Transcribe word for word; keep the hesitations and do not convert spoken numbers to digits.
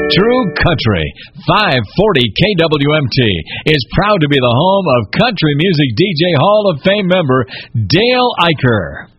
True Country five forty K W M T is proud to be the home of country music D J Hall of Fame member Dale Eicher.